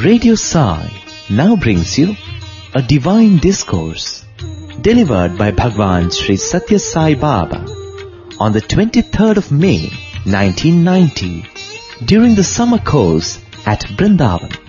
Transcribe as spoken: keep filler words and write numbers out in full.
Radio Sai now brings you a divine discourse delivered by Bhagwan Sri Satya Sai Baba on the twenty-third of May nineteen ninety during the summer course at Brindavan.